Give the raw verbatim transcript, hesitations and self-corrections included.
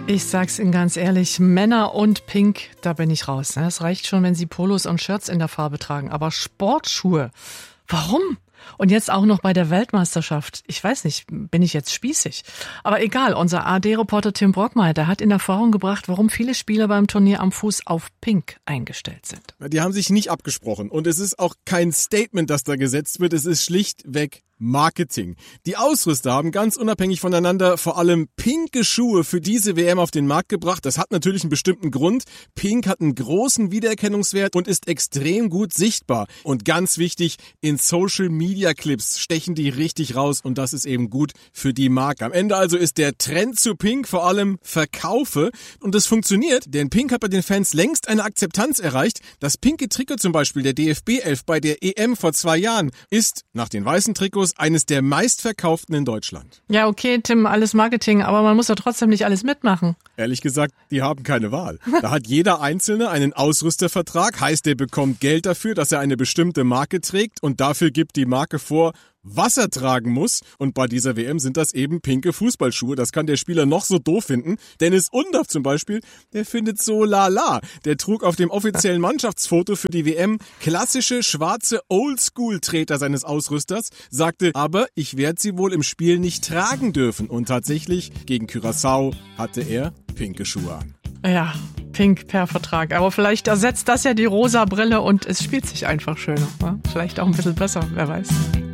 Ich sag's Ihnen ganz ehrlich, Männer und Pink, da bin ich raus. Es reicht schon, wenn sie Polos und Shirts in der Farbe tragen. Aber Sportschuhe, warum? Und jetzt auch noch bei der Weltmeisterschaft. Ich weiß nicht, bin ich jetzt spießig? Aber egal, unser A R D-Reporter Tim Brockmeier, der hat in Erfahrung gebracht, warum viele Spieler beim Turnier am Fuß auf Pink eingestellt sind. Die haben sich nicht abgesprochen. Und es ist auch kein Statement, das da gesetzt wird. Es ist schlichtweg Marketing. Die Ausrüster haben ganz unabhängig voneinander vor allem pinke Schuhe für diese W M auf den Markt gebracht. Das hat natürlich einen bestimmten Grund. Pink hat einen großen Wiedererkennungswert und ist extrem gut sichtbar. Und ganz wichtig, in Social-Media-Clips stechen die richtig raus und das ist eben gut für die Marke. Am Ende also ist der Trend zu Pink vor allem Verkaufe und es funktioniert, denn Pink hat bei den Fans längst eine Akzeptanz erreicht. Das pinke Trikot zum Beispiel der D F B elf bei der E M vor zwei Jahren ist nach den weißen Trikots eines der meistverkauften in Deutschland. Ja, okay, Tim, alles Marketing, aber man muss ja trotzdem nicht alles mitmachen. Ehrlich gesagt, die haben keine Wahl. Da hat jeder Einzelne einen Ausrüstervertrag, heißt, er bekommt Geld dafür, dass er eine bestimmte Marke trägt und dafür gibt die Marke vor, was er tragen muss. Und bei dieser W M sind das eben pinke Fußballschuhe. Das kann der Spieler noch so doof finden. Dennis Undaff zum Beispiel, der findet so lala. Der trug auf dem offiziellen Mannschaftsfoto für die W M klassische schwarze Oldschool-Treter seines Ausrüsters, sagte, aber ich werde sie wohl im Spiel nicht tragen dürfen. Und tatsächlich, gegen Curaçao hatte er pinke Schuhe an. Ja, pink per Vertrag. Aber vielleicht ersetzt das ja die rosa Brille und es spielt sich einfach schöner. Ne? Vielleicht auch ein bisschen besser, wer weiß.